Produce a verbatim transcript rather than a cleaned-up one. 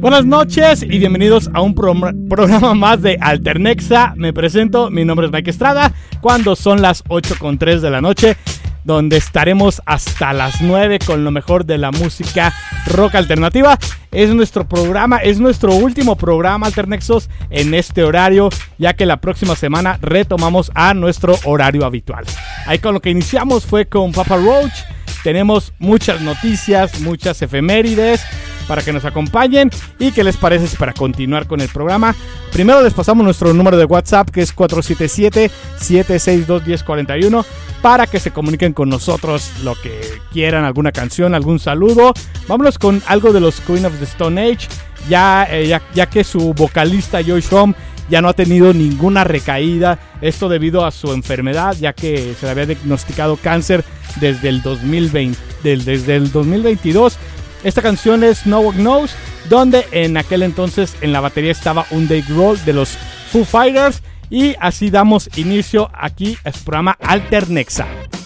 Buenas noches y bienvenidos a un pro- programa más de Alternexa. Me presento, mi nombre es Mike Estrada. Cuando son las ocho con tres de la noche, donde estaremos hasta las nueve con lo mejor de la música rock alternativa. Es nuestro programa, es nuestro último programa Alternexos en este horario, ya que la próxima semana retomamos a nuestro horario habitual. Ahí con lo que iniciamos fue con Papa Roach. Tenemos muchas noticias, muchas efemérides para que nos acompañen. ¿Y qué les parece para continuar con el programa? Primero les pasamos nuestro número de WhatsApp, que es cuatro siete siete, siete seis dos, uno cero cuatro uno, para que se comuniquen con nosotros lo que quieran, alguna canción, algún saludo. Vámonos con algo de los Queen of the Stone Age, ya, eh, ya, ya que su vocalista Josh Homme ya no ha tenido ninguna recaída, esto debido a su enfermedad, ya que se le había diagnosticado cáncer desde el dos mil veinte, del, desde el dos mil veintidós. Esta canción es No One Knows, donde en aquel entonces en la batería estaba un Dave Grohl de los Foo Fighters, y así damos inicio aquí a su programa Alternexa.